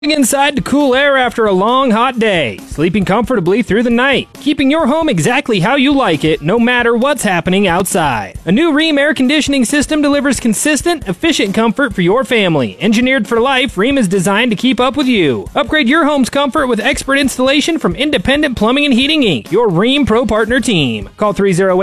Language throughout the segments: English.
Inside to cool air after a long, hot day, sleeping comfortably through the night, keeping your home exactly how you like it, no matter what's happening outside. A new Rheem air conditioning system delivers consistent, efficient comfort for your family. Engineered for life, Rheem is designed to keep up with you. Upgrade your home's comfort with expert installation from Independent Plumbing and Heating Inc., your Rheem Pro Partner team. Call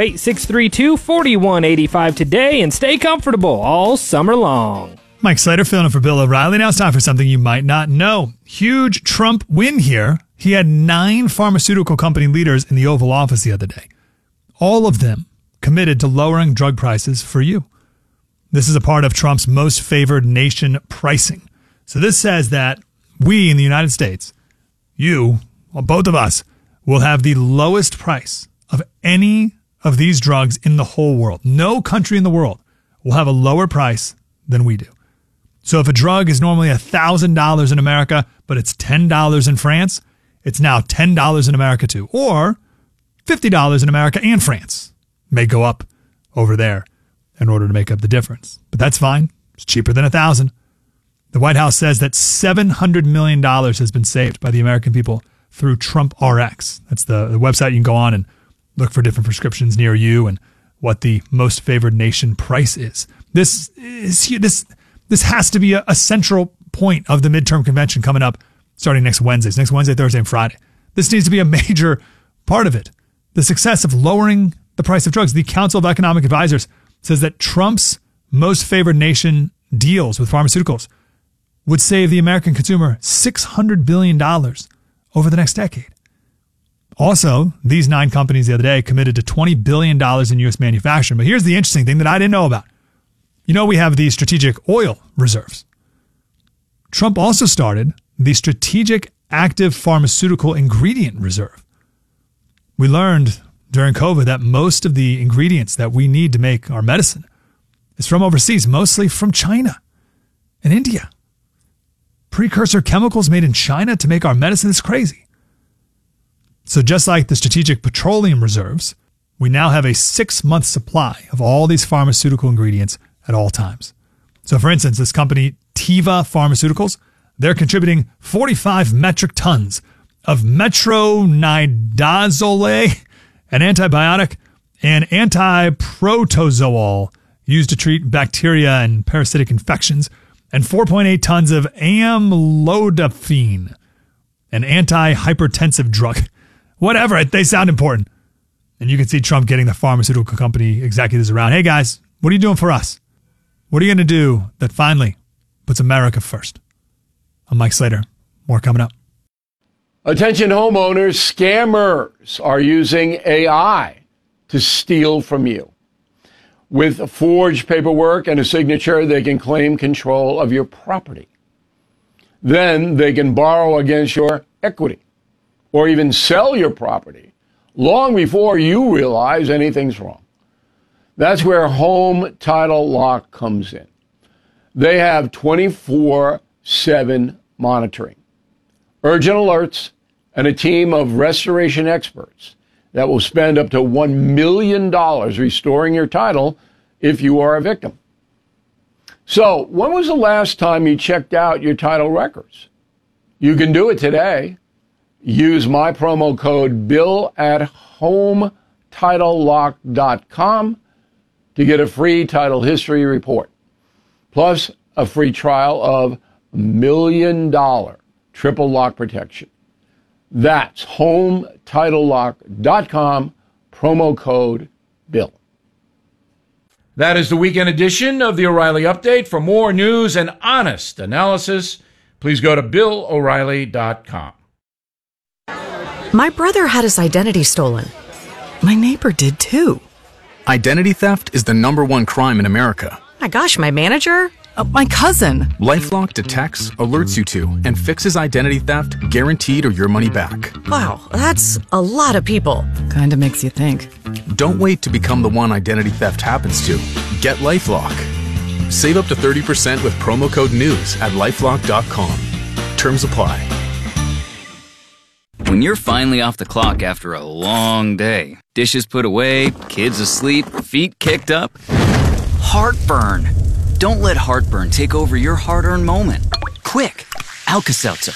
308-632-4185 today and stay comfortable all summer long. Mike Slater filling in for Bill O'Reilly. Now it's time for something you might not know. Huge Trump win here. He had 9 pharmaceutical company leaders in the Oval Office the other day. All of them committed to lowering drug prices for you. This is a part of Trump's most favored nation pricing. So this says that we in the United States, you, well, both of us, will have the lowest price of any of these drugs in the whole world. No country in the world will have a lower price than we do. So if a drug is normally $1,000 in America, but it's $10 in France, it's now $10 in America too. Or $50 in America and France. May go up over there in order to make up the difference. But that's fine. It's cheaper than $1,000. The White House says that $700 million has been saved by the American people through Trump RX. That's the website you can go on and look for different prescriptions near you and what the most favored nation price is. This has to be a central point of the midterm convention coming up starting next Wednesday, Thursday, and Friday. This needs to be a major part of it. The success of lowering the price of drugs. The Council of Economic Advisors says that Trump's most favored nation deals with pharmaceuticals would save the American consumer $600 billion over the next decade. Also, these 9 companies the other day committed to $20 billion in U.S. manufacturing. But here's the interesting thing that I didn't know about. You know, we have the strategic oil reserves. Trump also started the strategic active pharmaceutical ingredient reserve. We learned during COVID that most of the ingredients that we need to make our medicine is from overseas, mostly from China and India. Precursor chemicals made in China to make our medicine is crazy. So just like the strategic petroleum reserves, we now have a 6-month supply of all these pharmaceutical ingredients at all times. So for instance, this company, Teva Pharmaceuticals, they're contributing 45 metric tons of metronidazole, an antibiotic, and antiprotozoal used to treat bacteria and parasitic infections, and 4.8 tons of amlodipine, an antihypertensive drug. Whatever, they sound important. And you can see Trump getting the pharmaceutical company executives around. Hey guys, what are you doing for us? What are you going to do that finally puts America first? I'm Mike Slater. More coming up. Attention homeowners, scammers are using AI to steal from you. With forged paperwork and a signature, they can claim control of your property. Then they can borrow against your equity or even sell your property long before you realize anything's wrong. That's where Home Title Lock comes in. They have 24/7 monitoring, urgent alerts, and a team of restoration experts that will spend up to $1 million restoring your title if you are a victim. So, when was the last time you checked out your title records? You can do it today. Use my promo code BILL at HomeTitleLock.com to get a free title history report, plus a free trial of $1 million triple lock protection. That's HomeTitleLock.com, promo code BILL. That is the weekend edition of the O'Reilly Update. For more news and honest analysis, please go to BillO'Reilly.com. My brother had his identity stolen. My neighbor did too. Identity theft is the #1 crime in America. My gosh, my manager? My cousin. LifeLock detects, alerts you to, and fixes identity theft guaranteed or your money back. Wow, that's a lot of people. Kinda makes you think. Don't wait to become the one identity theft happens to. Get LifeLock. Save up to 30% with promo code NEWS at LifeLock.com. Terms apply. When you're finally off the clock after a long day, dishes put away, kids asleep, feet kicked up, heartburn. Don't let heartburn take over your hard-earned moment. Quick, Alka-Seltzer.